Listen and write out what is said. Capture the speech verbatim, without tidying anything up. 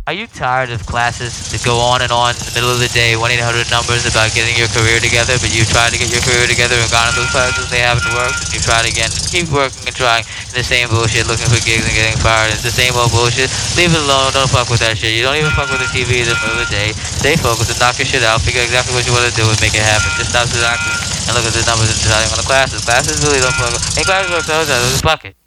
Are you tired of classes that go on and on in the middle of the day, one eight hundred numbers about getting your career together, but you try to get your career together and gone to those classes, they haven't worked, and you tried again, and keep working and trying in the same bullshit, looking for gigs and getting fired. It's the same old bullshit. Leave it alone. Don't fuck with that shit. You don't even fuck with the T V in the middle of the day. Stay focused and knock your shit out. Figure exactly what you want to do and make it happen. Just stop slacking and look at the numbers and deciding on the classes. Classes really don't fuck with. Hey, classes work, so fuck it.